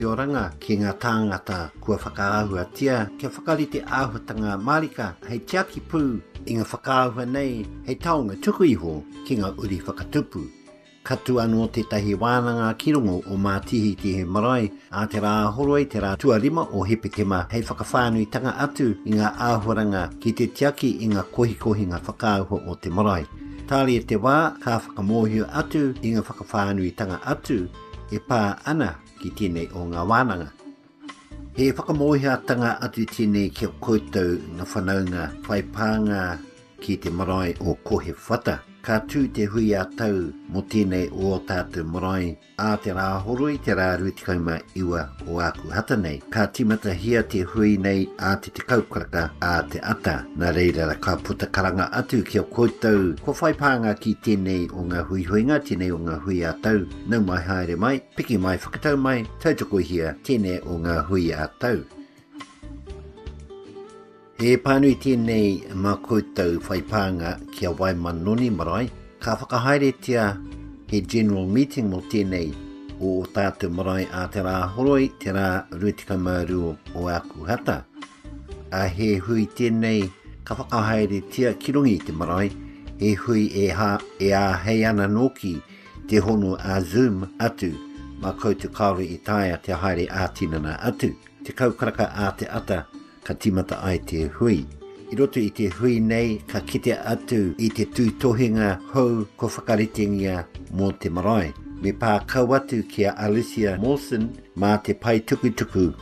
I oranga ki ngā tāngata kua whakaahua tia, kia whakarite āhuatanga marika, hei tiaki pū i ngā whakaahua nei, hei taonga tuku iho ki ngā uri whakatupu. Katu anō tētahi wānanga kirongo o mātihi te he marae, a te rā horoi te rā tuarima o hepekema hei whakawhānui tanga atu i ngā āhuaranga ki te tiaki i ngā kohikohi ngā whakaahua o te marae. Tāri e te wā, ka whakamohio atu i ngā whakawhānui tanga atu, e pā ana ki tēnei o ngā wānanga. He whakamohiatanga atu tēnei kia koutou ngā whanaunga whaipānga ki te marae o kohe whata. Ka tū te hui a tau mo tēnei o tātou marae a te rā horoi te rā ruitikauma iwa o aku hata nei. Ka timata hia te hui nei a te kaukaraka a te ata. Nā reira ka puta karanga atu kia koutou ko whaipānga ki tēnei o ngā hui huinga, tēnei o ngā hui a tau. Nau mai haere mai, piki mai whakatau mai, tautoko hia tēnei o ngā hui a tau. E pānui tēnei mā koutou whaipānga kia Waimanoni marae, ka whakahaeretia he general meeting mo tēnei o tātou marae a te rā horoi, te rā rutikamaru o aku hata. A he hui tēnei ka whakahaeretia ki rungi te marae, he hui e a hei ana noki te hono a Zoom atu, mā koutou kaore i taia te haere ātinana atu, te kaukaraka a te ata, ka timata ai te hui. I roto i te hui nei, ka kite atu i te tūtohinga hou ko whakaritengia mō te marae. Me pā kau atu kia Alicia Mawson mā te pai tukutuku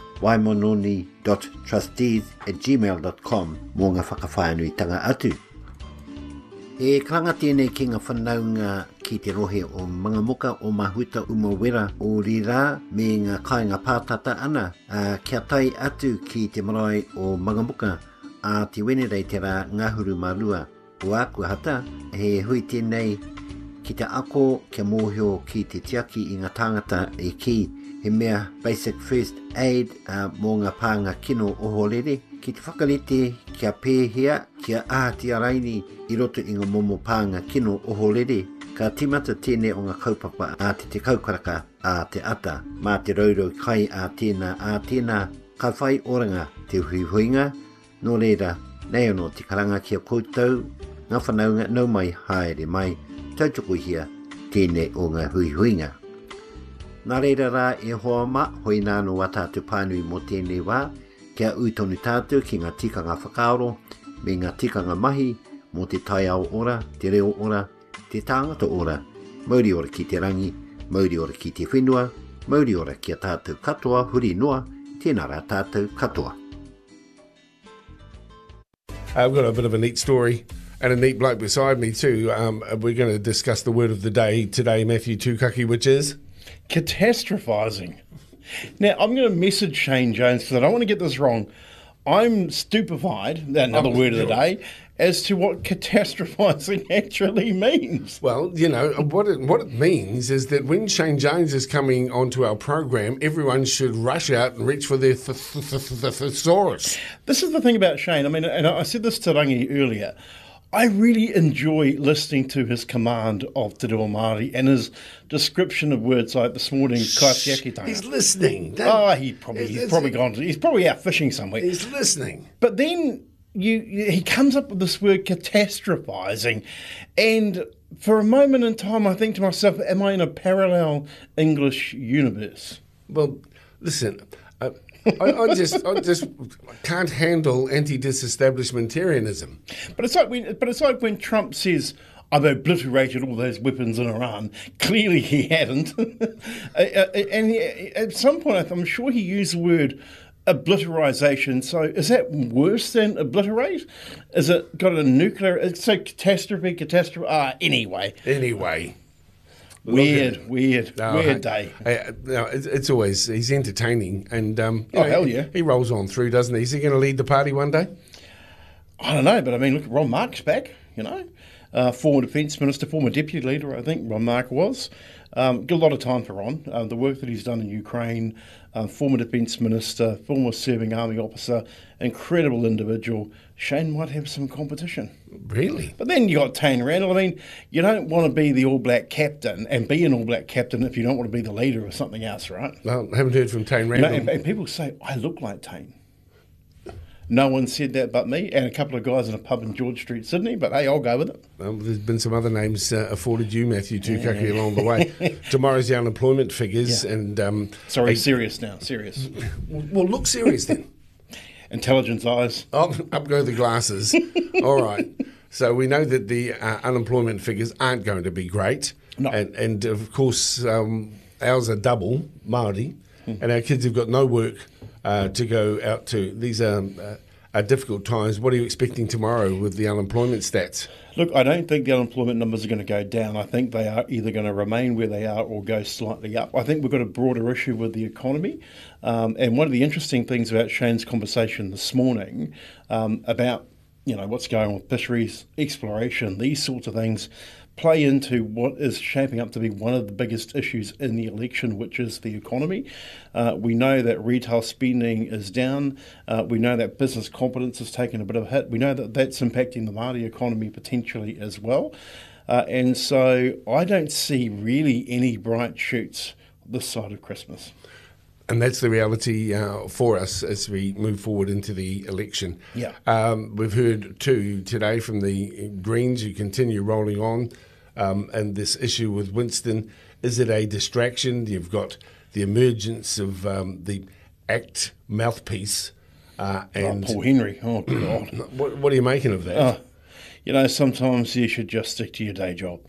waimanoni.trustees@gmail.com mō ngā whakawhānuitanga atu. E karanga tēnei ki ngā whanaunga ki te rohe o Mangamuka o Mahuta Umawera o Rira me ngā kāinga pātata ana kia tai atu ki te marae o Mangamuka a te wenerei te rā ngahuru marua o aku hata he hui tēnei ki te ako kia mōhio ki te tiaki i ngā tāngata e ki he mea basic first aid mō ngā pānga kino o horere ki te whakarete kia pēhea kia ātia raini i roto i ngā momo pānga kino o horere ka timata tēnei o ngā kaupapa a te kaukaraka a te ata mā te raurau kai a tēnā ka whai oranga te huihuinga no reira nei anō te karanga kia koutou ngā whanaunga nau mai haere mai tautoko hia tēnei o ngā huihuinga. Nā reira rā e hoa ma hoi nāno wa tātou pānui mo tēnei wā kia uitonu tātou ki ngā tikanga whakaaro me ngā tikanga mahi mo te tai ao ora, te reo ora, te tāngata ora, mauri ora ki te rangi, mauri ora ki te whenua, mauri ora ki a tātou katoa, huri noa, tēnā rā tātou katoa. I've got a bit of a neat story and a neat bloke beside me too. We're going to discuss the word of the day today, Matthew Tukaki, which is? Catastrophising. Now, I'm going to message Shane Jones because I don't want to get this wrong. I'm stupefied, another word of the day, as to what catastrophising actually means. Well, you know, what it means is that when Shane Jones is coming onto our program, everyone should rush out and reach for their thesaurus. This is the thing about Shane. I mean, and I said this to Rangi earlier, I really enjoy listening to his command of Te Reo Māori and his description of words like this morning, kaitiakitanga. He's listening. He's probably out fishing somewhere. He's listening. But then he comes up with this word catastrophising, and for a moment in time I think to myself, am I in a parallel English universe? Well, listen, I just can't handle anti-disestablishmentarianism. But it's like when Trump says, I've obliterated all those weapons in Iran. Clearly he hadn't. And at some point I'm sure he used the word obliterization. So is that worse than obliterate? Is it got a nuclear? So catastrophe. Anyway. Weird day. It's always, he's entertaining. And hell yeah. He rolls on through, doesn't he? Is he going to lead the party one day? I don't know, but I mean, look, Ron Mark's back, you know. Former Defence Minister, former Deputy Leader, I think Ron Mark was. Got a lot of time for Ron. The work that he's done in Ukraine, former Defence Minister, former serving Army officer, incredible individual. Shane might have some competition. Really? But then you got Tane Randall. I mean, you don't want to be the All Black captain and be an All Black captain if you don't want to be the leader of something else, right? Well, I haven't heard from Tane You know, Randall. and people say, I look like Tane. No one said that but me and a couple of guys in a pub in George Street, Sydney, but hey, I'll go with it. There's been some other names afforded you, Matthew Tukaki, along the way. Tomorrow's the unemployment figures. Yeah. And Sorry, serious now, serious. well, look serious then. Intelligence eyes. Oh, up go the glasses. All right. So we know that the unemployment figures aren't going to be great. No. And of course, ours are double, Māori, and our kids have got no work to go out to. These are difficult times. What are you expecting tomorrow with the unemployment stats? Look, I don't think the unemployment numbers are going to go down. I think they are either going to remain where they are or go slightly up. I think we've got a broader issue with the economy. And one of the interesting things about Shane's conversation this morning about, you know, what's going on with fisheries, exploration, these sorts of things play into what is shaping up to be one of the biggest issues in the election, which is the economy. We know that retail spending is down. We know that business confidence has taken a bit of a hit. We know that that's impacting the Māori economy potentially as well. And so I don't see really any bright shoots this side of Christmas. And that's the reality for us as we move forward into the election. Yeah. We've heard too today from the Greens who continue rolling on, and this issue with Winston. Is it a distraction? You've got the emergence of the ACT mouthpiece. And Paul Henry, oh God. What are you making of that? You know, sometimes you should just stick to your day job.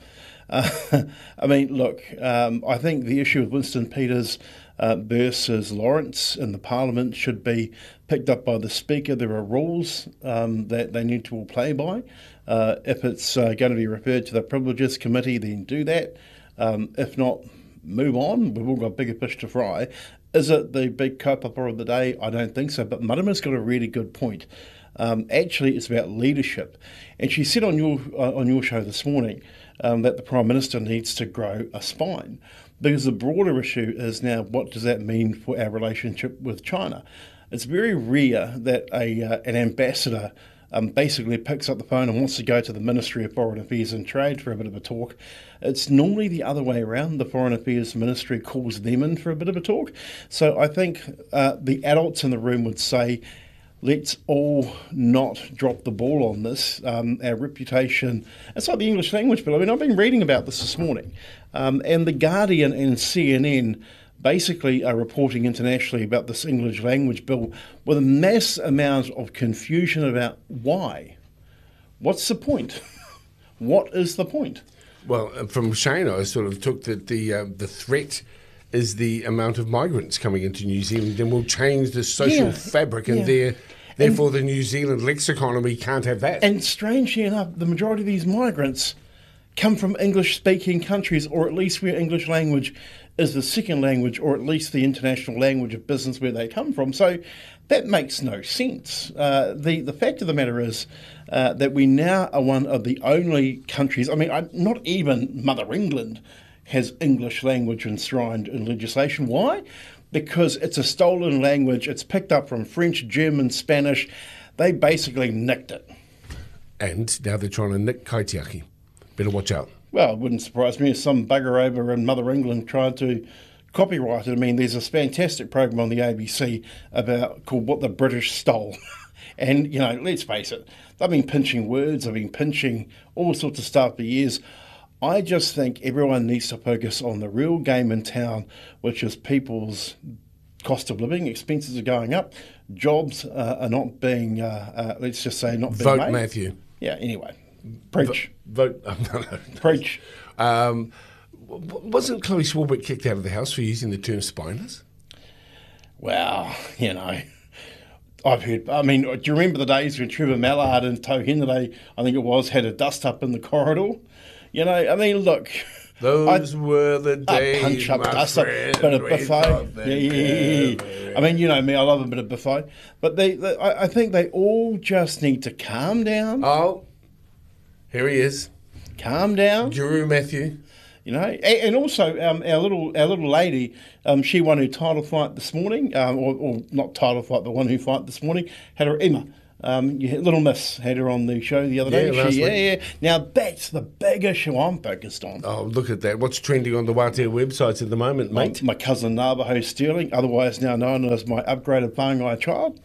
I mean, look, I think the issue with Winston Peters versus Lawrence in the Parliament should be picked up by the Speaker. There are rules that they need to all play by. If it's going to be referred to the Privileges Committee, then do that. If not, move on. We've all got bigger fish to fry. Is it the big kaupapa of the day? I don't think so. But Marama's got a really good point. Actually, it's about leadership. And she said on your show this morning that the Prime Minister needs to grow a spine. Because the broader issue is now, what does that mean for our relationship with China? It's very rare that an ambassador basically picks up the phone and wants to go to the Ministry of Foreign Affairs and Trade for a bit of a talk. It's normally the other way around. The Foreign Affairs Ministry calls them in for a bit of a talk. So I think the adults in the room would say, let's all not drop the ball on this. Our reputation, it's like the English language bill. I mean, I've been reading about this morning. And The Guardian and CNN basically are reporting internationally about this English language bill with a mass amount of confusion about why. What's the point? What is the point? Well, from Shane, I sort of took that the threat is the amount of migrants coming into New Zealand, and will change the social fabric, and therefore the New Zealand lexicon, we can't have that. And strangely enough, the majority of these migrants come from English-speaking countries, or at least where English language is the second language, or at least the international language of business where they come from. So that makes no sense. The fact of the matter is that we now are one of the only countries, I mean, not even Mother England has English language enshrined in legislation. Why? Because it's a stolen language. It's picked up from French, German, Spanish. They basically nicked it. And now they're trying to nick kaitiaki. Better watch out. Well, it wouldn't surprise me if some bugger over in Mother England tried to copyright it. I mean, there's this fantastic program on the ABC called What the British Stole. And, you know, let's face it, they've been pinching words, they've been pinching all sorts of stuff for years. I just think everyone needs to focus on the real game in town, which is people's cost of living. Expenses are going up. Jobs are not being, let's just say, not being Vote made. Matthew. Yeah, anyway. Preach. Vote. Preach. Wasn't Chloe Swarbrick kicked out of the house for using the term spineless? Well, you know, I've heard, I mean, do you remember the days when Trevor Mallard and Tohenere, I think it was, had a dust up in the corridor? You know, I mean, look. Those were the days, punch up, my dust up, friend, bit of we buffet. thought that Yeah. I mean, you know me, I love a bit of buffet. But I think they all just need to calm down. Oh, here he is. Calm down. Guru Matthew. You know, and also our little lady, she won her title fight this morning, or not title fight, but won her fight this morning. Had her Emma. Little Miss had her on the show the other day. Last week. Yeah. Now that's the big issue I'm focused on. Oh, look at that. What's trending on the Wātea websites at the moment, mate? My cousin Navajo Sterling, otherwise now known as my upgraded Whangai child.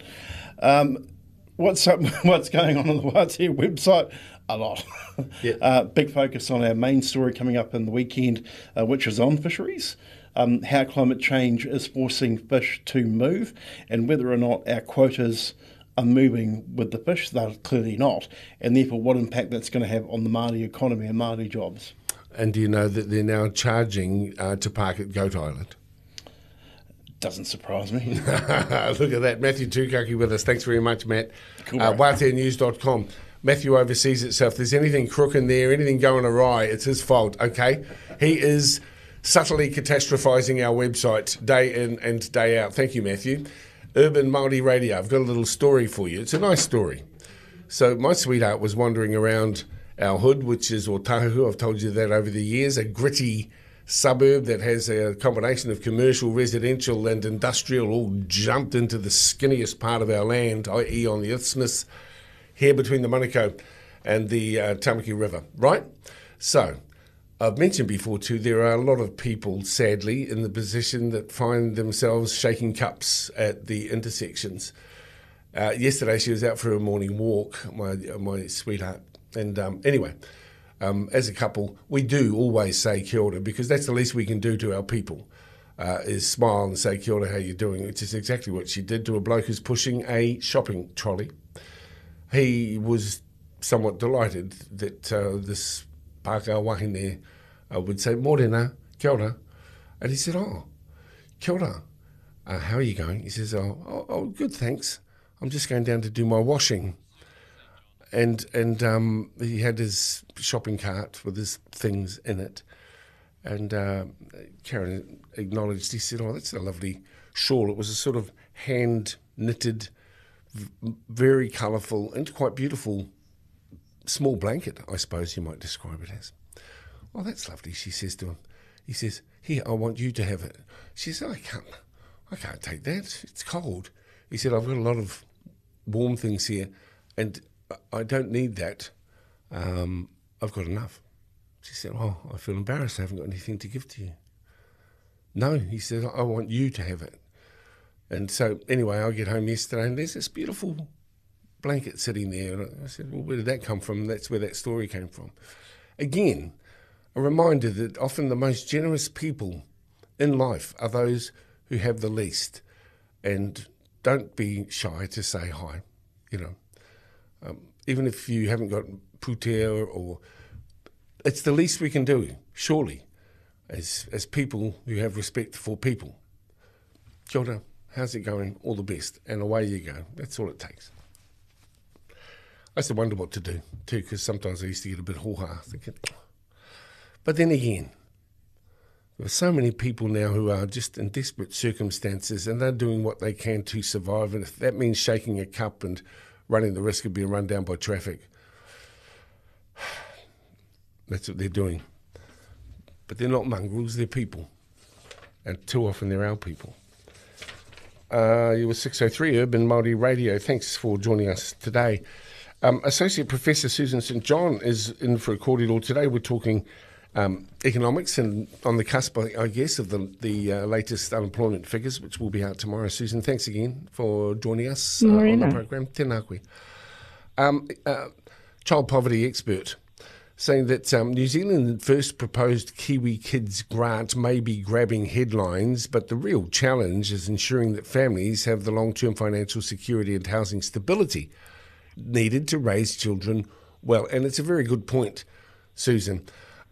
What's going on the Wātea website? A lot. Yeah. Big focus on our main story coming up in the weekend, which is on fisheries. How climate change is forcing fish to move, and whether or not our quotas are moving with the fish. They're clearly not, and therefore what impact that's going to have on the Māori economy and Māori jobs. And do you know that they're now charging to park at Goat Island? Doesn't surprise me. Look at that. Matthew Tukaki with us. Thanks very much, Matt. Cool, WāteaNews.com. Matthew oversees it, so if there's anything crook in there, anything going awry, it's his fault, okay? He is subtly catastrophising our website day in and day out. Thank you, Matthew. Urban Māori Radio. I've got a little story for you. It's a nice story. So my sweetheart was wandering around our hood, which is Otahu. I've told you that over the years, a gritty suburb that has a combination of commercial, residential and industrial all jumped into the skinniest part of our land, i.e. on the isthmus, here between the Manukau and the Tamaki River, right? So I've mentioned before too, there are a lot of people, sadly, in the position that find themselves shaking cups at the intersections. Yesterday she was out for a morning walk, my sweetheart. And anyway, as a couple, we do always say kia ora, because that's the least we can do to our people, is smile and say kia ora, how you doing, which is exactly what she did to a bloke who's pushing a shopping trolley. He was somewhat delighted that this Pākehā wahine would say, Morena, kia ora. And he said, oh, kia ora. How are you going? He says, oh, good, thanks. I'm just going down to do my washing. And he had his shopping cart with his things in it. And Karen acknowledged, he said, oh, that's a lovely shawl. It was a sort of hand-knitted, very colourful and quite beautiful small blanket, I suppose you might describe it as. Oh, that's lovely, she says to him. He says, here, I want you to have it. She says, I can't take that. It's cold. He said, I've got a lot of warm things here and I don't need that. I've got enough. She said, oh, I feel embarrassed. I haven't got anything to give to you. No, he said, I want you to have it. And so anyway, I get home yesterday and there's this beautiful blanket sitting there. And I said, well, where did that come from? That's where that story came from. Again, a reminder that often the most generous people in life are those who have the least. And don't be shy to say hi, you know. Even if you haven't got putea or... It's the least we can do, surely, as people who have respect for people. Kia ora, how's it going? All the best. And away you go. That's all it takes. I used to wonder what to do, too, because sometimes I used to get a bit ho-ha, thinking... But then again, there are so many people now who are just in desperate circumstances and they're doing what they can to survive. And if that means shaking a cup and running the risk of being run down by traffic, that's what they're doing. But they're not mongrels, they're people. And too often they're our people. You were 603 Urban Māori Radio. Thanks for joining us today. Associate Professor Susan St. John is in for a cordial today. We're talking economics and on the cusp, I guess, of the latest unemployment figures, which will be out tomorrow. Susan, thanks again for joining us on the program. Tēnā koe. Child poverty expert saying that New Zealand's first proposed Kiwi Kids grant may be grabbing headlines, but the real challenge is ensuring that families have the long-term financial security and housing stability needed to raise children well. And it's a very good point, Susan.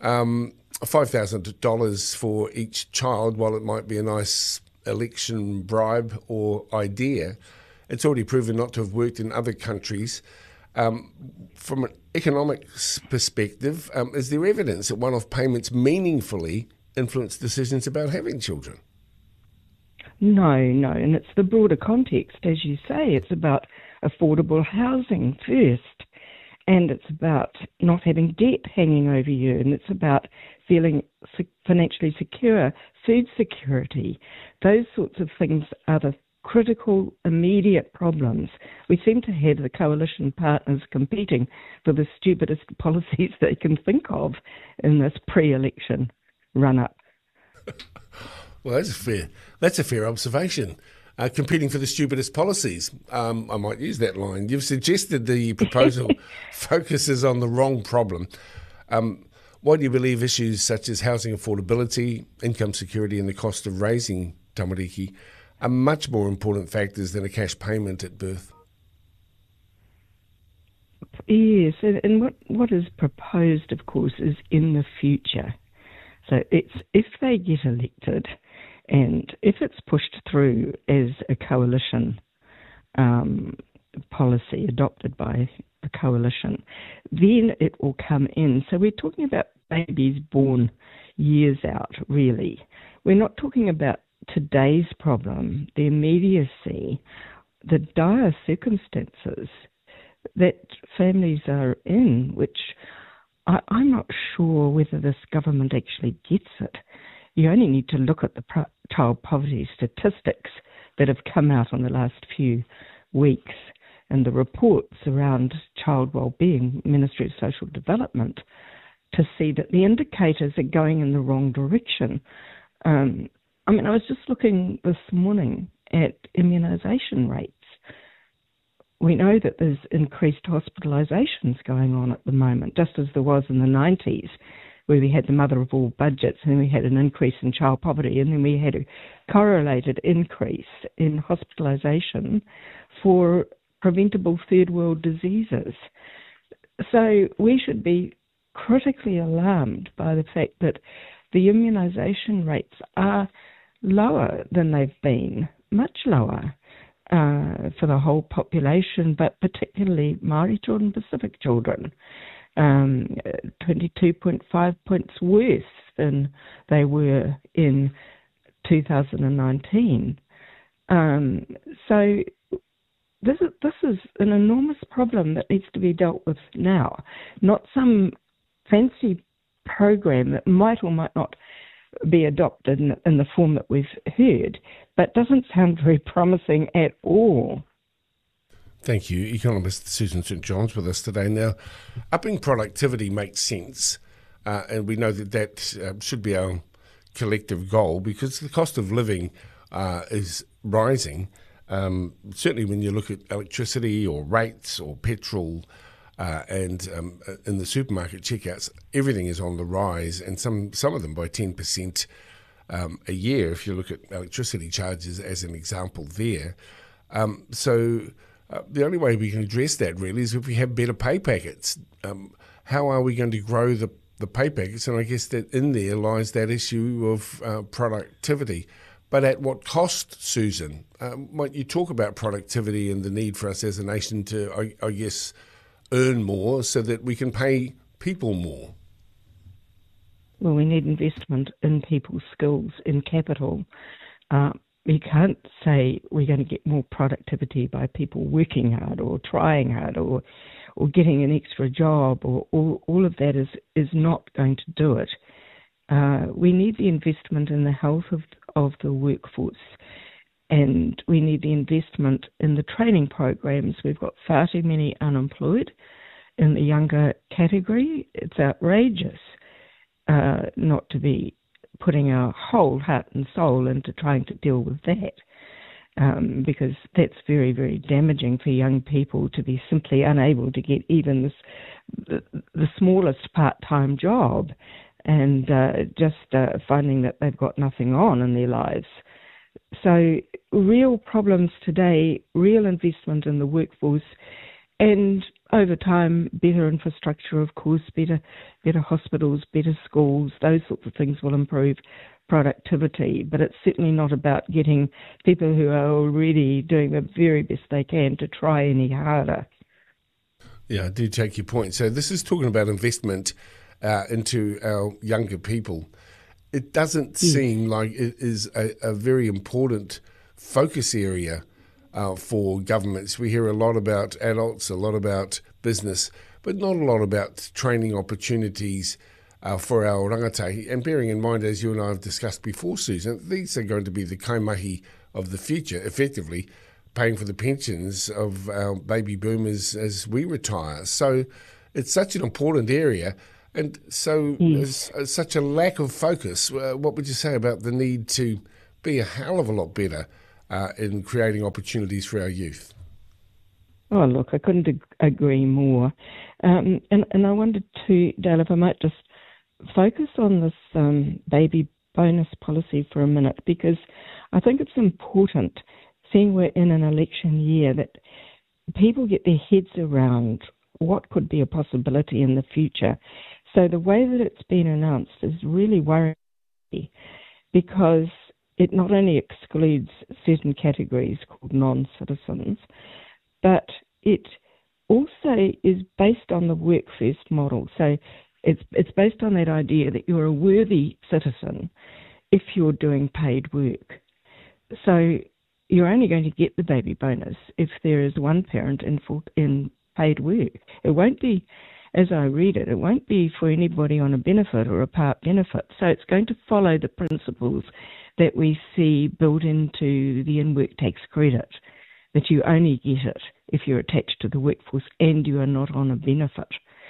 $5,000 for each child, while it might be a nice election bribe or idea, it's already proven not to have worked in other countries. From an economic perspective, is there evidence that one-off payments meaningfully influence decisions about having children? No, and it's the broader context, as you say. It's about affordable housing first, and it's about not having debt hanging over you, and it's about feeling financially secure, food security. Those sorts of things are the critical, immediate problems. We seem to have the coalition partners competing for the stupidest policies they can think of in this pre-election run-up. Well, that's a fair observation. Competing for the stupidest policies. I might use that line. You've suggested the proposal focuses on the wrong problem. Why do you believe issues such as housing affordability, income security and the cost of raising tamariki are much more important factors than a cash payment at birth? Yes, and what is proposed, of course, is in the future. So it's if they get elected and if it's pushed through as a coalition policy adopted by the coalition, then it will come in. So we're talking about babies born years out, really. We're not talking about today's problem, the immediacy, the dire circumstances that families are in, which I'm not sure whether this government actually gets it. You only need to look at the child poverty statistics that have come out in the last few weeks and the reports around child wellbeing, Ministry of Social Development, to see that the indicators are going in the wrong direction. I was just looking this morning at immunisation rates. We know that there's increased hospitalisations going on at the moment, just as there was in the 90s, where we had the mother of all budgets, and then we had an increase in child poverty, and then we had a correlated increase in hospitalisation for preventable third world diseases. So we should be critically alarmed by the fact that the immunisation rates are lower than they've been, much lower for the whole population, but particularly Māori children, Pacific children, 22.5 points worse than they were in 2019. So this is an enormous problem that needs to be dealt with now, not some fancy program that might or might not be adopted in the form that we've heard, but doesn't sound very promising at all. Thank you. Economist Susan St John's with us today. Now, upping productivity makes sense, and we know that should be our collective goal because the cost of living is rising. Certainly when you look at electricity or rates or petrol and in the supermarket checkouts, everything is on the rise, and some of them by 10% a year, if you look at electricity charges as an example there. The only way we can address that really is if we have better pay packets. How are we going to grow the pay packets? And I guess that in there lies that issue of productivity. But at what cost, Susan? Might you talk about productivity and the need for us as a nation to, I guess, earn more so that we can pay people more? Well, we need investment in people's skills, in capital. You can't say we're going to get more productivity by people working hard or trying hard or getting an extra job, or all of that is not going to do it. We need the investment in the health of the workforce, and we need the investment in the training programs. We've got far too many unemployed in the younger category. It's outrageous not to be putting our whole heart and soul into trying to deal with that, because that's very, very damaging for young people to be simply unable to get even the smallest part-time job and just finding that they've got nothing on in their lives. So real problems today, real investment in the workforce, and over time, better infrastructure, of course, better hospitals, better schools, those sorts of things will improve productivity. But it's certainly not about getting people who are already doing the very best they can to try any harder. Yeah, I do take your point. So this is talking about investment into our younger people. It doesn't seem like it is a very important focus area for governments. We hear a lot about adults, a lot about business, but not a lot about training opportunities for our rangatahi. And bearing in mind, as you and I have discussed before, Susan, these are going to be the kaimahi of the future, effectively paying for the pensions of our baby boomers as we retire. So it's such an important area. And so such a lack of focus. What would you say about the need to be a hell of a lot better in creating opportunities for our youth? Oh, look, I couldn't agree more. And I wanted to, Dale, if I might just focus on this baby bonus policy for a minute, because I think it's important, seeing we're in an election year, that people get their heads around what could be a possibility in the future. So the way that it's been announced is really worrying me, because it not only excludes certain categories called non-citizens, but it also is based on the work first model. So it's based on that idea that you're a worthy citizen if you're doing paid work. So you're only going to get the baby bonus if there is one parent in paid work. It won't be, as I read it, it won't be for anybody on a benefit or a part benefit. So it's going to follow the principles that we see built into the in-work tax credit, that you only get it if you're attached to the workforce and you are not on a benefit.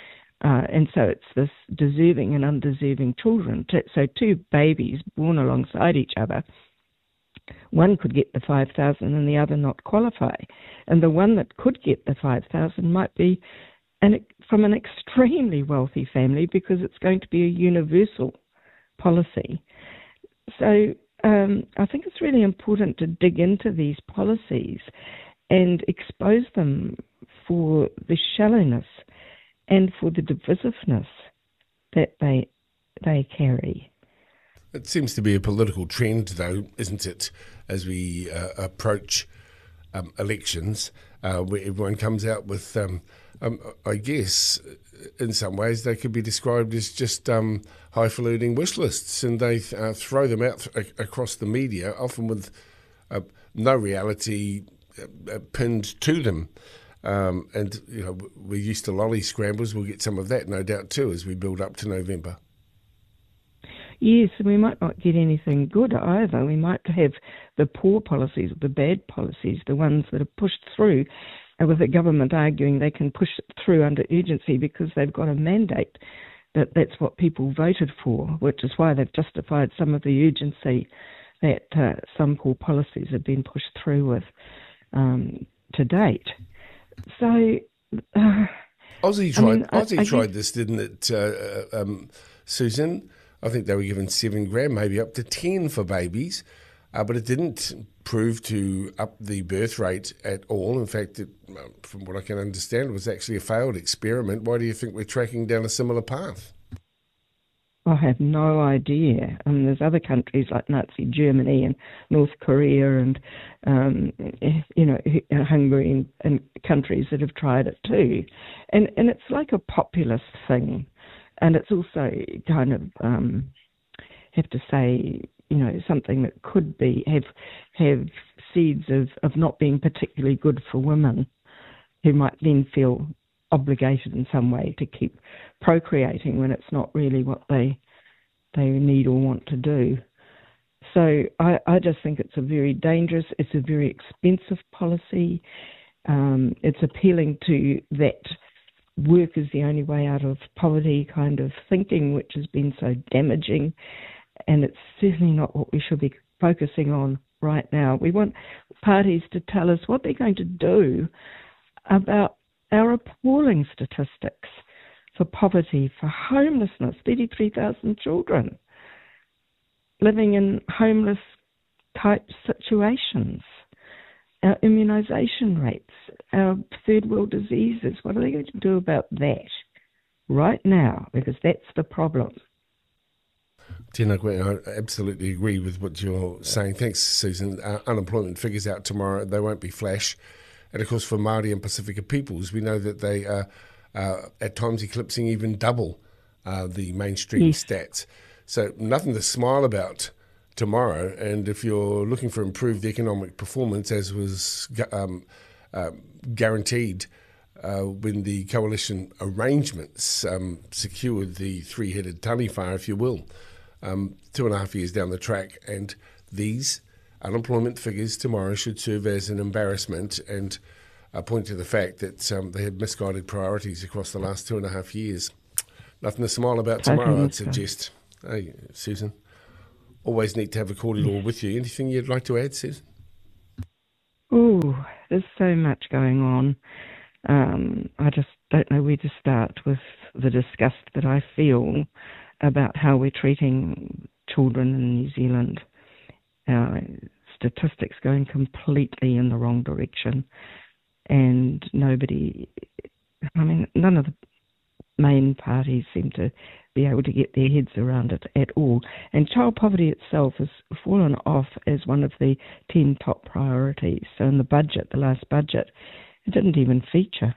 And so it's this deserving and undeserving children. So two babies born alongside each other, one could get the 5,000 and the other not qualify. And the one that could get the 5,000 might be from an extremely wealthy family, because it's going to be a universal policy. So I think it's really important to dig into these policies and expose them for the shallowness and for the divisiveness that they carry. It seems to be a political trend, though, isn't it, as we approach elections, where everyone comes out with, I guess, in some ways they could be described as just highfalutin wish lists, and they throw them out across the media, often with no reality pinned to them. And we're used to lolly scrambles. We'll get some of that, no doubt, too, as we build up to November. Yes, we might not get anything good either. We might have the poor policies, the bad policies, the ones that are pushed through, with the government arguing they can push it through under urgency because they've got a mandate that that's what people voted for, which is why they've justified some of the urgency that some poor policies have been pushed through with to date. So, Aussie tried this, didn't it, Susan? I think they were given $7,000, maybe up to 10 for babies, but it didn't prove to up the birth rate at all. In fact, from what I can understand, it was actually a failed experiment. Why do you think we're tracking down a similar path? I have no idea. There's other countries like Nazi Germany and North Korea and, Hungary and countries that have tried it too. And it's like a populist thing. And it's also kind of, have to say, something that could be, have seeds of not being particularly good for women, who might then feel obligated in some way to keep procreating when it's not really what they need or want to do. So I just think it's a very dangerous, it's a very expensive policy. It's appealing to that work is the only way out of poverty kind of thinking, which has been so damaging, and it's certainly not what we should be focusing on right now. We want parties to tell us what they're going to do about our appalling statistics for poverty, for homelessness, 33,000 children living in homeless type situations, our immunisation rates, our third world diseases. What are they going to do about that right now? Because that's the problem. Tēnā koe, I absolutely agree with what you're saying. Thanks, Susan. Unemployment figures out tomorrow. They won't be flash. And of course, for Māori and Pacifica peoples, we know that they are at times eclipsing even double the mainstream stats. So nothing to smile about tomorrow. And if you're looking for improved economic performance, as was guaranteed when the coalition arrangements secured the three-headed taniwha, if you will, 2.5 years down the track, and these unemployment figures tomorrow should serve as an embarrassment and point to the fact that they had misguided priorities across the last 2.5 years. Nothing to smile about tomorrow, I'd suggest. Hey, Susan, always neat to have a cordial with you. Anything you'd like to add, Susan? Ooh, there's so much going on. I just don't know where to start with the disgust that I feel about how we're treating children in New Zealand. Statistics going completely in the wrong direction, and none of the main parties seem to be able to get their heads around it at all. And child poverty itself has fallen off as one of the 10 top priorities. So in the last budget, it didn't even feature.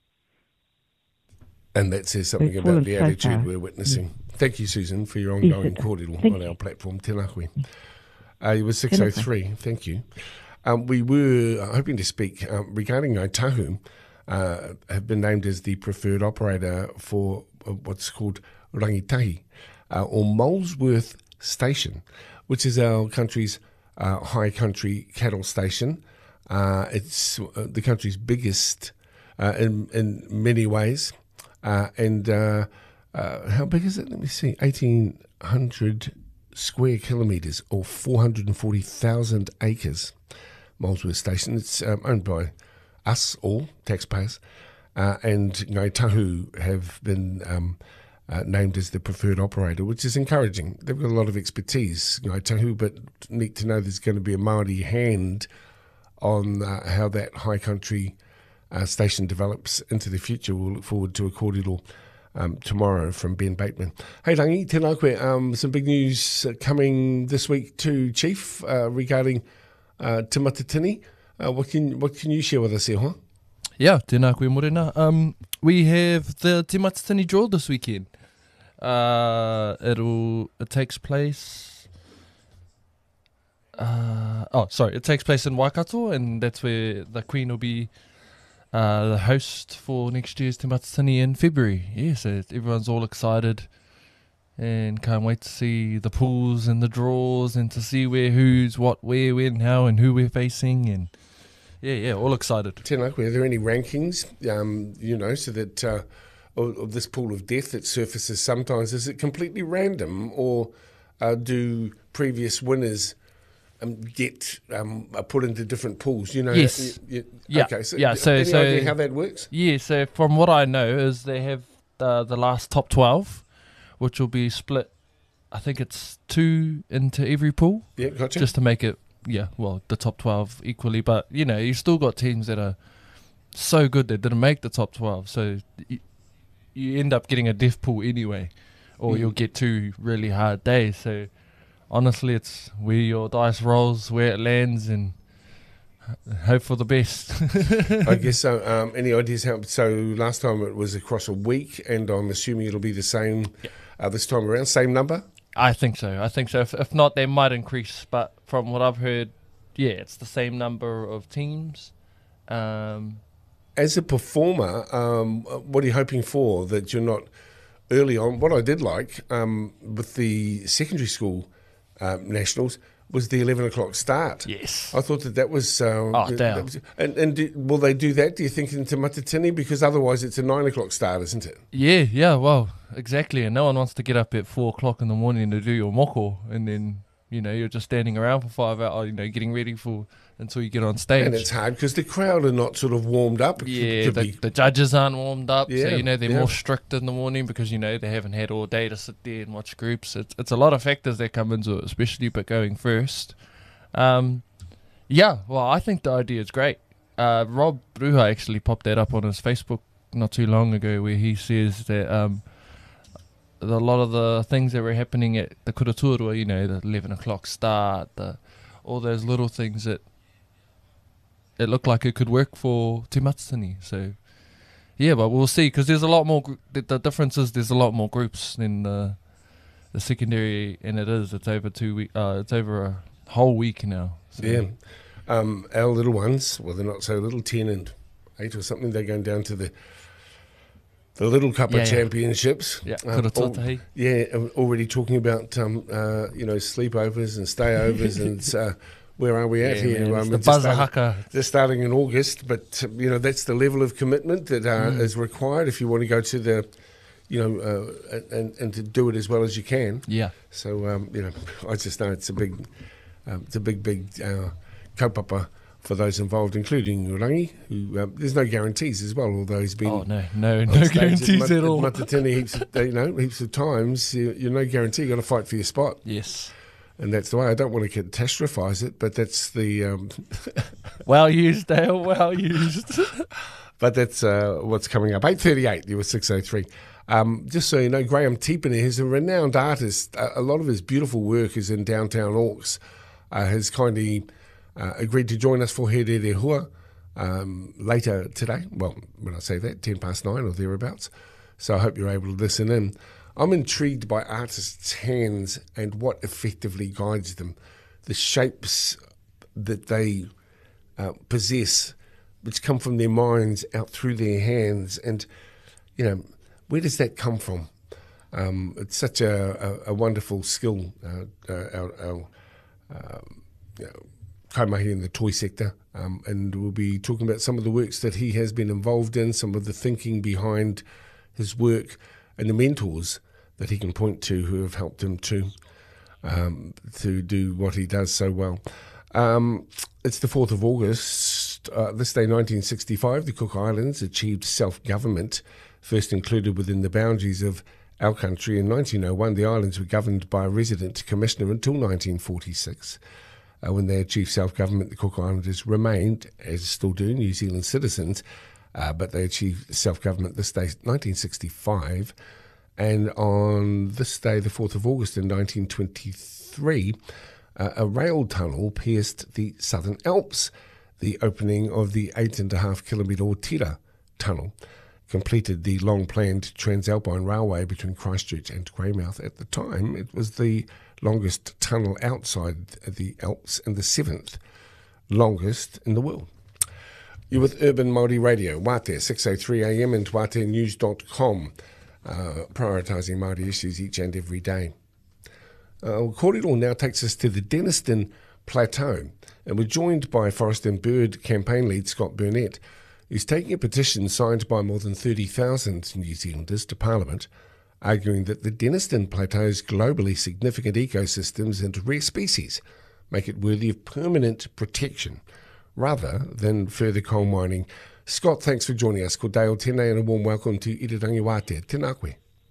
And that says something about the attitude we're witnessing. Thank you, Susan, for your ongoing cordial on our platform. Tēnā koe. It was 6:03. Thank you. We were hoping to speak regarding Ngāi Tahu, have been named as the preferred operator for what's called Rangitahi, or Molesworth Station, which is our country's high country cattle station. It's the country's biggest in many ways. And how big is it? Let me see. 1,800 square kilometres or 440,000 acres. Molesworth Station. It's owned by us all, taxpayers. And Ngāi Tahu have been named as the preferred operator, which is encouraging. They've got a lot of expertise, Ngāi Tahu, but neat to know there's going to be a Māori hand on how that high country station develops into the future. We'll look forward to a cordial tomorrow from Ben Bateman. Hey Rangi, tēnā koe. Some big news coming this week too, Chief, regarding Te Matatini. What can you share with us here, huh? Yeah, tēnā koe morena. We have the Te Matatini draw this weekend. It takes place... it takes place in Waikato, and that's where the Queen will be the host for next year's Te Matatini in February. Yeah, so everyone's all excited and can't wait to see the pools and the draws and to see who's what, where, when, how, and who we're facing. And yeah, all excited. Tēnā koe, are there any rankings, so that of this pool of death that surfaces sometimes? Is it completely random, or do previous winners get put into different pools? Yes. Okay. So any idea how that works? Yeah. So from what I know is they have the last top 12, which will be split. I think it's 2 into every pool. Yeah, gotcha. Just to make it, the top 12 equally. But you still got teams that are so good that didn't make the top 12. So you end up getting a death pool anyway, or you'll get 2 really hard days. So honestly, it's where your dice rolls, where it lands, and hope for the best. I guess so. Any ideas how? So last time it was across a week, and I'm assuming it'll be the same this time around. Same number? I think so. If not, they might increase. But from what I've heard, it's the same number of teams. As a performer, what are you hoping for? That you're not early on. What I did like with the secondary school nationals was the 11 o'clock start. Yes. I thought that was... down. Will they do that, do you think, in Te Matatini? Because otherwise it's a 9 o'clock start, isn't it? Yeah, well, exactly. And no one wants to get up at 4 o'clock in the morning to do your moko, and then, you're just standing around for 5 hours, getting ready until you get on stage. And it's hard because the crowd are not sort of warmed up. Yeah, the judges aren't warmed up, so they're more strict in the morning because they haven't had all day to sit there and watch groups. It's a lot of factors that come into it, especially but going first. Well, I think the idea is great. Rob Ruha actually popped that up on his Facebook not too long ago, where he says that a lot of the things that were happening at the Kuraturua, the 11 o'clock start, all those little things that it looked like it could work for Te Matatini. So, but we'll see, because there's a lot more... The difference is there's a lot more groups than the secondary, and it's over 2 weeks. It's over a whole week now. So. Yeah. Our little ones, well, they're not so little, 10 and 8 or something. They're going down to the Little Cuppa Championships. Yeah, already talking about sleepovers and stayovers and where are we at here? The buzzer haka. They're starting in August, but that's the level of commitment that is required if you want to go to the, and to do it as well as you can. Yeah. So I just know it's a big kaupapa for those involved, including Rangi, who there's no guarantees as well, although he's been... Oh, no guarantees at all. Matatini heaps of times, you're no guarantee, you've got to fight for your spot. Yes. And that's the way. I don't want to catastrophise it, but that's the... Well used, Dale, well used. But that's what's coming up. 8:38, you were 6:03. Just so you know, Graham Tipene is a renowned artist. A lot of his beautiful work is in downtown Auckland. Has kindly... agreed to join us for He Rere Hua later today. Well, when I say that, 9:10 or thereabouts. So I hope you're able to listen in. I'm intrigued by artists' hands and what effectively guides them. The shapes that they possess, which come from their minds out through their hands. And, where does that come from? It's such a wonderful skill, Kaimahi in the toy sector, and we'll be talking about some of the works that he has been involved in, some of the thinking behind his work, and the mentors that he can point to who have helped him to do what he does so well. It's the 4th of August. This day, 1965, the Cook Islands achieved self-government, first included within the boundaries of our country. In 1901, the islands were governed by a resident commissioner until 1946. When they achieved self-government, the Cook Islanders remained, as still do, New Zealand citizens, but they achieved self-government this day, 1965. And on this day, the 4th of August in 1923, a rail tunnel pierced the Southern Alps. The opening of the 8.5 kilometre Otira tunnel completed the long-planned Transalpine Railway between Christchurch and Greymouth. At the time, it was the longest tunnel outside the Alps and the 7th longest in the world. You're with Urban Māori Radio, Wate, 6:03 a.m. and watenews.com, prioritising Māori issues each and every day. Kōrero now takes us to the Denniston Plateau, and we're joined by Forest and Bird campaign lead Scott Burnett, who's taking a petition signed by more than 30,000 New Zealanders to Parliament, arguing that the Denniston Plateau's globally significant ecosystems and rare species make it worthy of permanent protection rather than further coal mining. Scott, thanks for joining us. Ko Dale tēnei and a warm welcome to Irirangi Wate. Tēnā koe.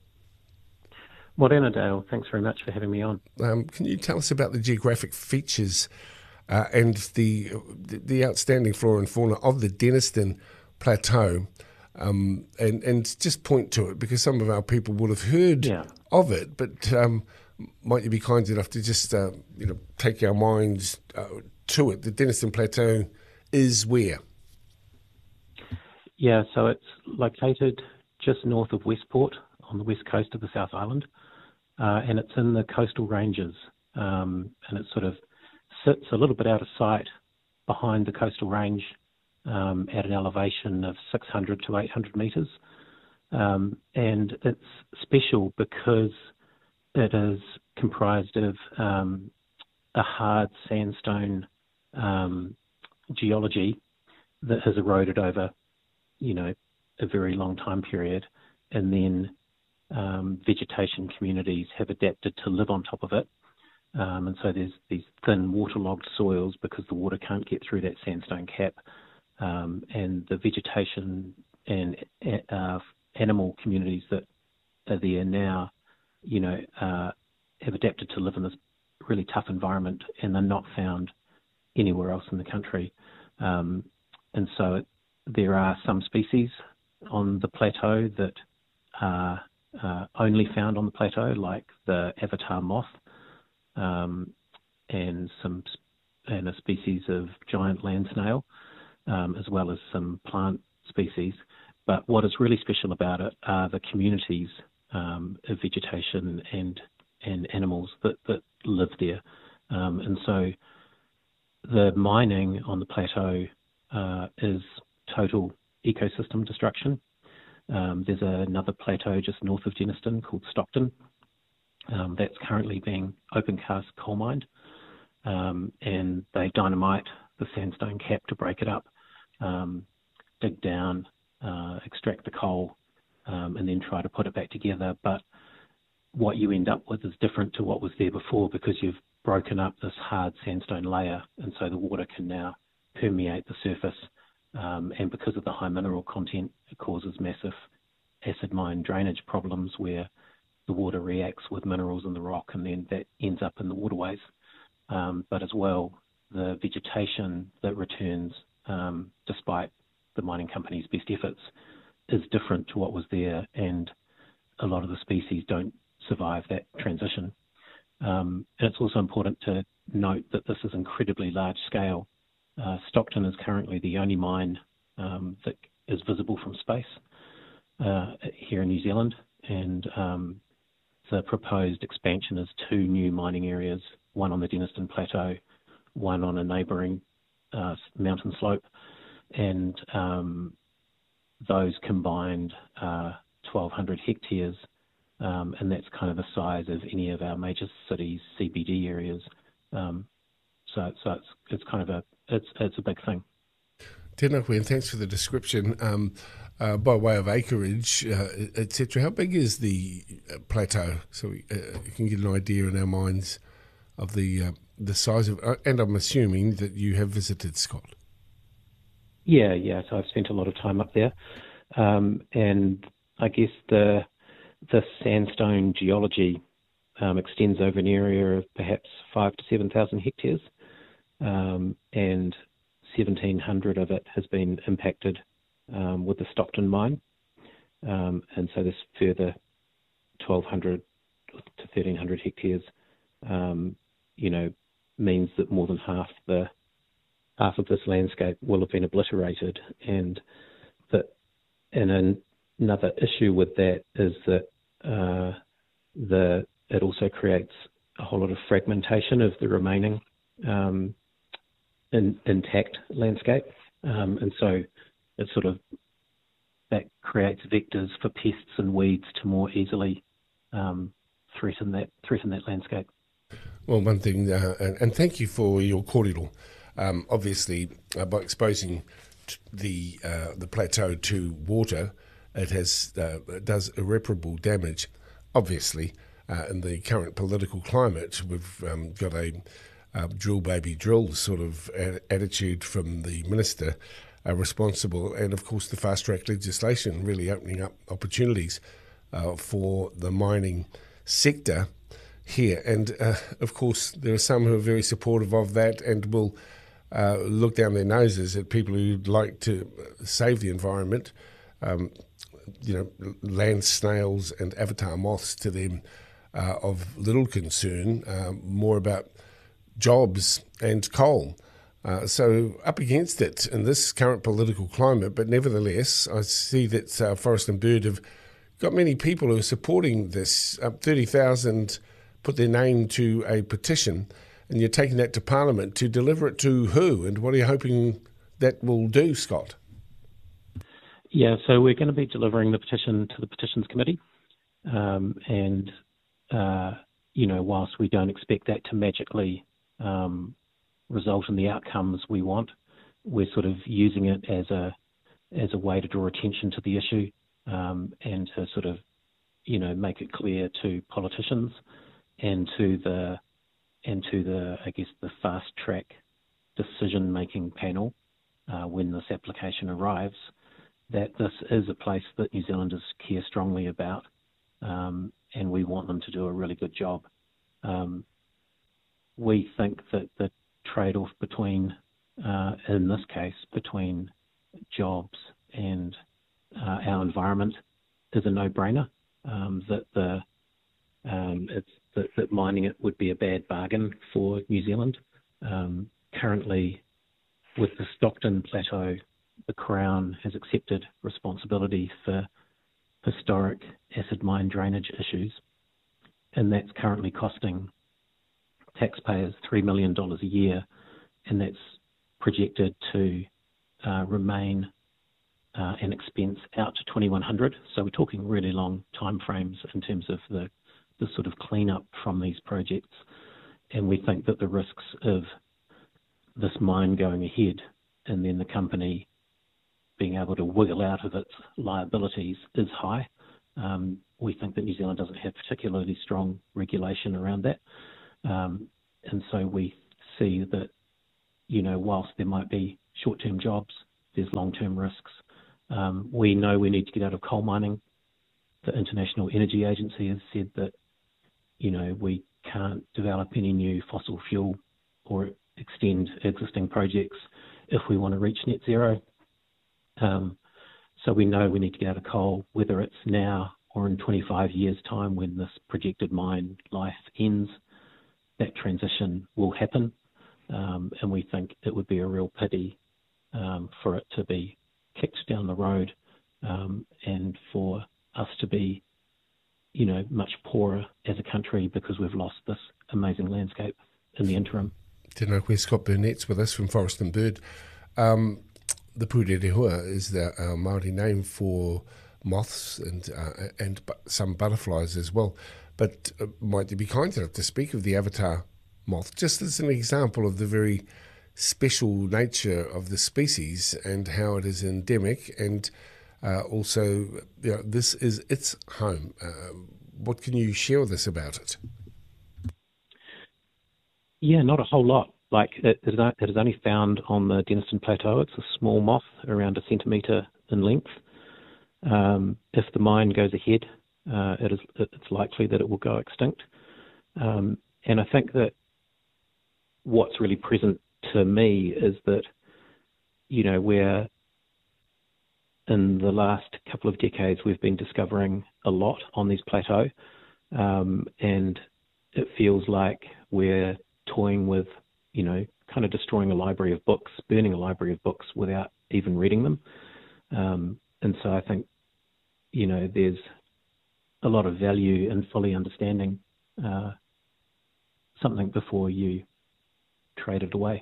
Morena, Dale. Thanks very much for having me on. Can you tell us about the geographic features and the outstanding flora and fauna of the Denniston Plateau? And just point to it, because some of our people will have heard of it, but might you be kind enough to just take our minds to it? The Denniston Plateau is where? Yeah, so it's located just north of Westport on the west coast of the South Island, and it's in the coastal ranges, and it sort of sits a little bit out of sight behind the coastal range, at an elevation of 600 to 800 metres. And it's special because it is comprised of a hard sandstone geology that has eroded over, a very long time period, and then vegetation communities have adapted to live on top of it. And so there's these thin waterlogged soils because the water can't get through that sandstone cap. And the vegetation and animal communities that are there now, have adapted to live in this really tough environment, and they're not found anywhere else in the country. And so there are some species on the plateau that are only found on the plateau, like the avatar moth, and a species of giant land snail, as well as some plant species. But what is really special about it are the communities of vegetation and animals that live there. And so the mining on the plateau is total ecosystem destruction. There's another plateau just north of Geniston called Stockton that's currently being open cast coal mined, and they dynamite the sandstone cap to break it up, dig down, extract the coal, and then try to put it back together. But what you end up with is different to what was there before, because you've broken up this hard sandstone layer, and so the water can now permeate the surface, and because of the high mineral content, it causes massive acid mine drainage problems where the water reacts with minerals in the rock, and then that ends up in the waterways. But as well, the vegetation that returns, despite the mining company's best efforts, is different to what was there, and a lot of the species don't survive that transition. And it's also important to note that this is incredibly large scale. Stockton is currently the only mine that is visible from space here in New Zealand, and the proposed expansion is 2 new mining areas, one on the Denniston Plateau, one on a neighbouring mountain slope, and those combined 1,200 hectares, and that's kind of the size of any of our major cities' CBD areas. So it's kind of it's a big thing. Tēnā koe, and thanks for the description. By way of acreage, etc., how big is the plateau? So we can get an idea in our minds of the size of, and I'm assuming that you have visited, Scott. Yeah. So I've spent a lot of time up there, and I guess the sandstone geology extends over an area of perhaps 5,000 to 7,000 hectares, and 1,700 of it has been impacted with the Stockton mine, and so this further 1,200 to 1,300 hectares, means that more than half of this landscape will have been obliterated. And another issue with that is that it also creates a whole lot of fragmentation of the remaining intact landscape, and so it that creates vectors for pests and weeds to more easily threaten that landscape. Well, one thing, and thank you for your kōrero. Obviously, by exposing the plateau to water, it does irreparable damage. Obviously, in the current political climate, we've got a drill baby drill sort of attitude from the minister responsible, and of course the fast track legislation really opening up opportunities for the mining sector here. And of course there are some who are very supportive of that and will look down their noses at people who'd like to save the environment. Land snails and avatar moths to them of little concern, more about jobs and coal. So up against it in this current political climate, but nevertheless, I see that Forest and Bird have got many people who are supporting this. 30,000 put their name to a petition, and you're taking that to Parliament to deliver it to who, and what are you hoping that will do, Scott? Yeah, so we're going to be delivering the petition to the Petitions Committee, and whilst we don't expect that to magically result in the outcomes we want, we're sort of using it as a way to draw attention to the issue, and to sort of make it clear to politicians and to the I guess the fast track decision making panel when this application arrives, that this is a place that New Zealanders care strongly about, and we want them to do a really good job. We think that the trade-off between, in this case, between jobs and our environment is a no-brainer. That mining it would be a bad bargain for New Zealand. Currently, with the Stockton Plateau, the Crown has accepted responsibility for historic acid mine drainage issues, and that's currently costing taxpayers $3 million a year, and that's projected to remain and expense out to 2100. So we're talking really long time frames in terms of the sort of cleanup from these projects. And we think that the risks of this mine going ahead and then the company being able to wiggle out of its liabilities is high. We think that New Zealand doesn't have particularly strong regulation around that. And so we see that, whilst there might be short-term jobs, there's long-term risks. We know we need to get out of coal mining. The International Energy Agency has said that, we can't develop any new fossil fuel or extend existing projects if we want to reach net zero. So we know we need to get out of coal, whether it's now or in 25 years' time when this projected mine life ends. That transition will happen, and we think it would be a real pity for it to be kicked down the road and for us to be, much poorer as a country because we've lost this amazing landscape in the interim. Tēnā koe, Scott Burnett's with us from Forest and Bird. The pūrerehua is the Māori name for moths and some butterflies as well. But might you be kind enough to speak of the avatar moth, just as an example of the very special nature of the species and how it is endemic, and also this is its home. What can you share with us about it? Yeah, not a whole lot. Like it is only found on the Denniston Plateau. It's a small moth, around 1 centimetre in length. If the mine goes ahead, it's likely that it will go extinct. And I think that what's really present to me is that, we're in the last couple of decades, we've been discovering a lot on these plateaux, and it feels like we're toying with, kind of destroying a library of books, burning a library of books without even reading them. And so I think, there's a lot of value in fully understanding something before you trade it away.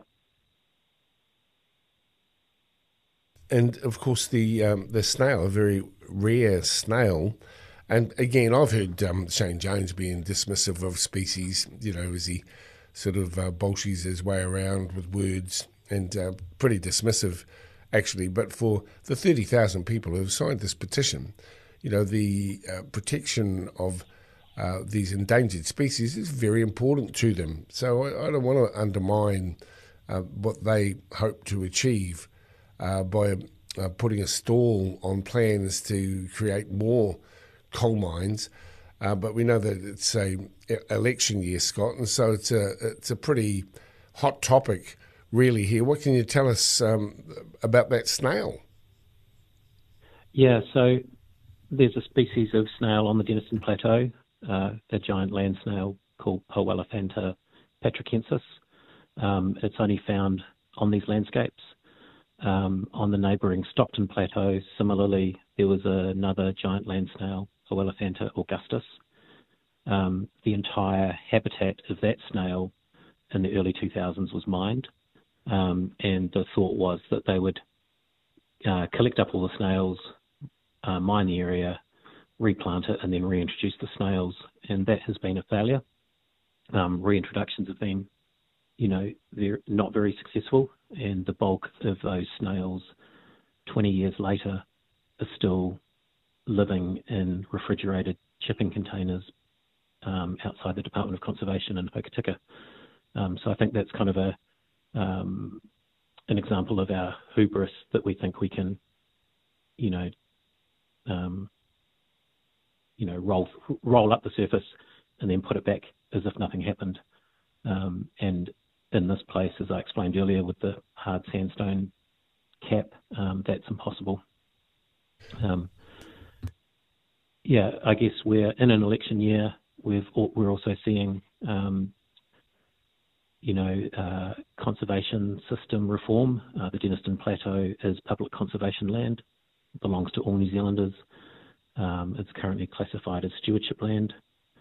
And of course, the snail, a very rare snail. And again, I've heard Shane Jones being dismissive of species, as he sort of bolshes his way around with words, and pretty dismissive, actually. But for the 30,000 people who have signed this petition, the protection of these endangered species is very important to them. So I don't want to undermine what they hope to achieve by putting a stall on plans to create more coal mines. But we know that it's a election year, Scott, and so it's a pretty hot topic really here. What can you tell us about that snail? Yeah, so there's a species of snail on the Denniston Plateau, a giant land snail called Poelephanta patricensis. It's only found on these landscapes. On the neighbouring Stockton Plateau, similarly, there was another giant land snail, Poelephanta augustus. The entire habitat of that snail in the early 2000s was mined, and the thought was that they would collect up all the snails, mine the area, replant it, and then reintroduce the snails, and that has been a failure. Reintroductions have been, they're not very successful, and the bulk of those snails 20 years later are still living in refrigerated shipping containers outside the Department of Conservation in Hokitika. So I think that's kind of an example of our hubris that we think we can, roll up the surface and then put it back as if nothing happened. And in this place, as I explained earlier, with the hard sandstone cap, that's impossible. I guess we're in an election year. We're also seeing, conservation system reform. The Denniston Plateau is public conservation land, belongs to all New Zealanders. It's currently classified as stewardship land.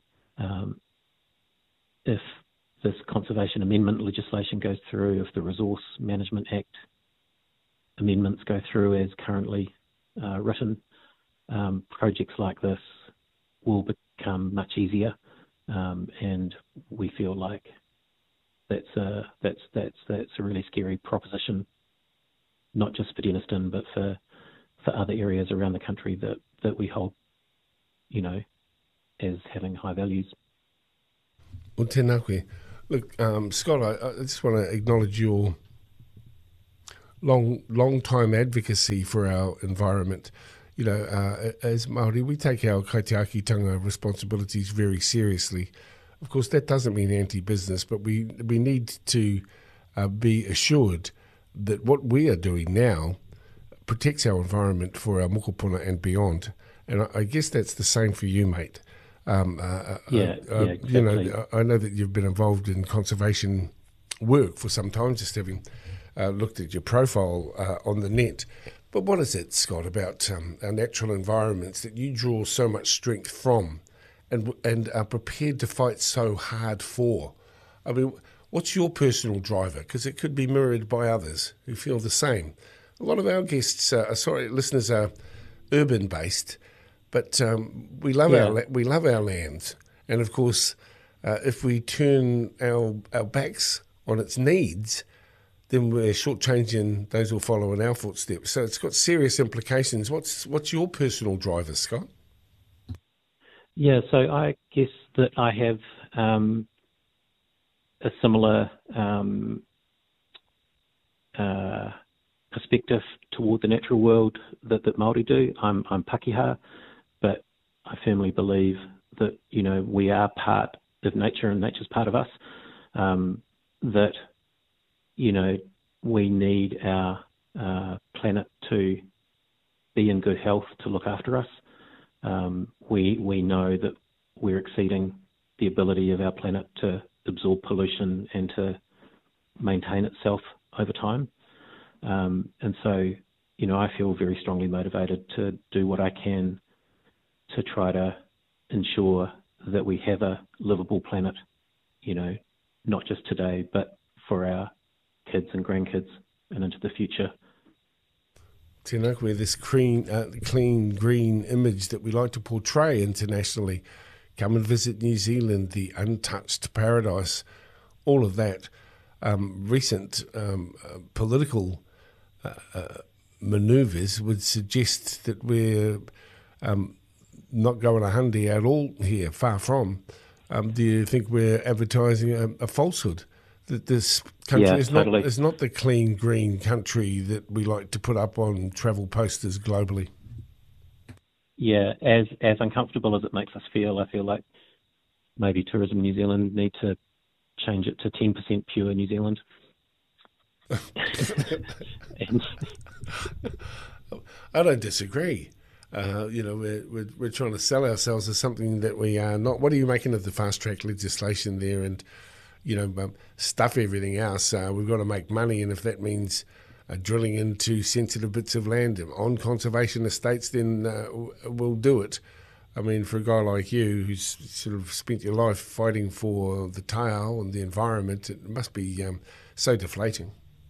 If this conservation amendment legislation goes through, if the Resource Management Act amendments go through as currently written, projects like this will become much easier, and we feel like that's a really scary proposition, not just for Denniston, but for other areas around the country that we hold, as having high values. Well, tēnā koe. Look, Scott, I just want to acknowledge your long time advocacy for our environment. As Māori, we take our kaitiakitanga responsibilities very seriously. Of course, that doesn't mean anti-business, but we need to be assured that what we are doing now protects our environment for our mokopuna and beyond. And I guess that's the same for you, mate. Exactly. I know that you've been involved in conservation work for some time, just having looked at your profile on the net. But what is it, Scott, about our natural environments that you draw so much strength from and are prepared to fight so hard for? I mean, what's your personal driver? Because it could be mirrored by others who feel the same. A lot of our guests, listeners are urban-based, but we love our lands. And of course, if we turn our backs on its needs, then we're shortchanging those who follow in our footsteps. So it's got serious implications. What's your personal driver, Scott? Yeah, so I guess that I have a similar perspective toward the natural world that Māori do. I'm Pakeha, but I firmly believe that, we are part of nature and nature's part of us, that, we need our planet to be in good health to look after us. We know that we're exceeding the ability of our planet to absorb pollution and to maintain itself over time. And so, I feel very strongly motivated to do what I can to try to ensure that we have a livable planet, not just today, but for our kids and grandkids and into the future. Tēnā koe, this clean, green image that we like to portray internationally. Come and visit New Zealand, the untouched paradise, all of that. Recent political manoeuvres would suggest that we're not going a hundi at all here, far from. Do you think we're advertising a falsehood? That this country is not the clean, green country that we like to put up on travel posters globally? Yeah, as uncomfortable as it makes us feel, I feel like maybe Tourism New Zealand need to change it to 10% pure New Zealand. I don't disagree. We're trying to sell ourselves as something that we are not. What are you making of the fast track legislation there and, stuff everything else? We've got to make money, and if that means drilling into sensitive bits of land on conservation estates, then we'll do it. I mean, for a guy like you who's sort of spent your life fighting for the taiao and the environment, it must be so deflating.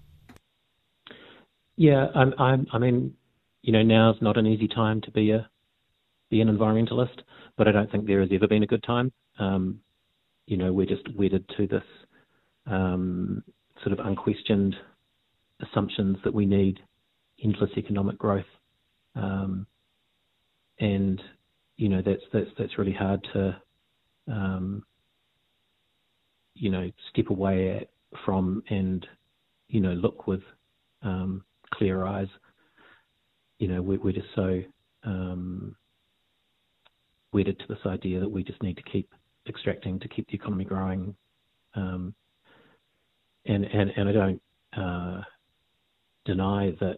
Yeah, I mean, now's not an easy time to be an environmentalist, but I don't think there has ever been a good time. We're just wedded to this sort of unquestioned assumptions that we need endless economic growth, and that's really hard to step away from and look with clear eyes. We're just so wedded to this idea that we just need to keep extracting to keep the economy growing, and I don't deny that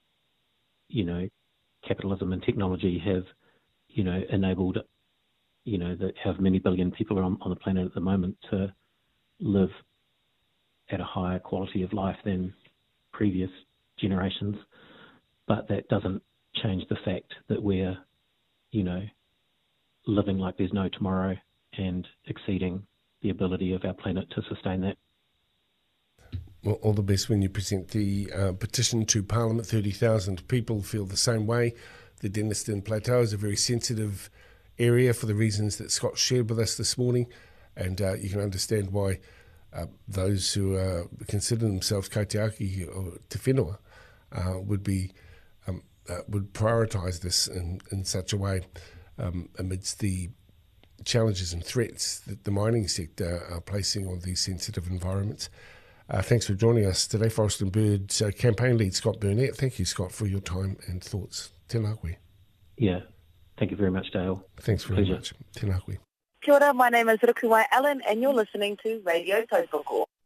capitalism and technology have enabled that have many billion people on the planet at the moment to live at a higher quality of life than previous generations, but that doesn't change the fact that we're living like there's no tomorrow and exceeding the ability of our planet to sustain that. Well, all the best when you present the petition to Parliament. 30,000 people feel the same way. The Denniston Plateau is a very sensitive area for the reasons that Scott shared with us this morning, and you can understand why those who consider themselves kaitiaki or te whenua would prioritise this in such a way amidst the challenges and threats that the mining sector are placing on these sensitive environments. Thanks for joining us today, Forest and Birds campaign lead Scott Burnett. Thank you, Scott, for your time and thoughts. Tēnā koe. Yeah, thank you very much, Dale. Thanks very much. Tēnā koe. Kia ora, my name is Rukuwai Allen and you're listening to Radio Tautoko.